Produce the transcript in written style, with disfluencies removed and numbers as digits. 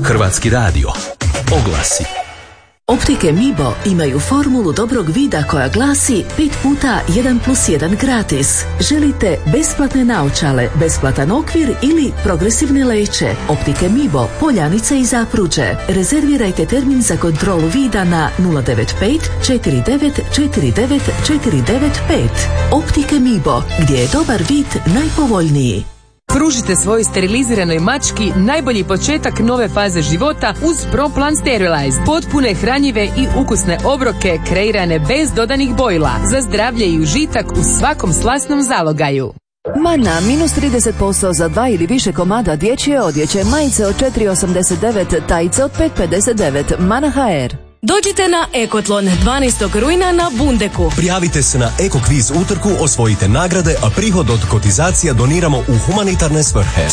Hrvatski radio. Oglasi. Optike Mibo imaju formulu dobrog vida koja glasi 5 puta 1+1 gratis. Želite besplatne naočale, besplatan okvir ili progresivne leće? Optike Mibo, Poljanica i Zapruđe. Rezervirajte termin za kontrolu vida na 095 49 49 495. Optike Mibo, gdje je dobar vid najpovoljniji. Pružite svojoj steriliziranoj mački najbolji početak nove faze života uz ProPlan Sterilized. Potpune, hranjive i ukusne obroke kreirane bez dodanih bojila za zdravlje i užitak u svakom slasnom zalogaju. Mana, -30% za 2 ili više komada dječje odjeće, majice od 4,89, tajice od 5,59. Mana HR. Dođite na Ekotlon 12. rujna na Bundeku. Prijavite se na Eko kviz utrku, osvojite nagrade, a prihod od kotizacija doniramo u humanitarne svrhe.